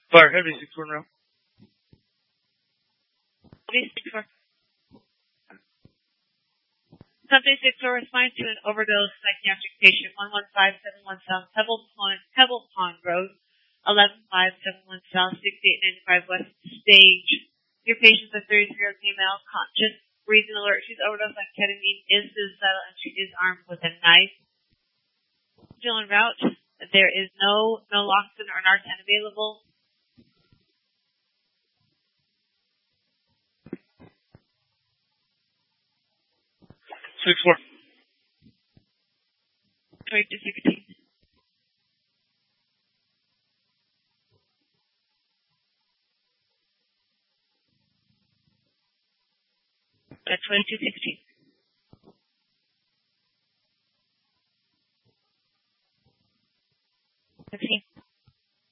Fire, heavy 6-4 now. Heavy 6-4. Subject 6-4 responds to an overdose psychiatric patient 11571 South Pebble Pond Road, 11571 South, 6895 West Stage. Your patient's a 33-year-old female, conscious, breathing alert. She's overdosed on ketamine, is suicidal, and she is armed with a knife. Still en route. There is no naloxone or Narcan available. Six four. 2216. At 2216.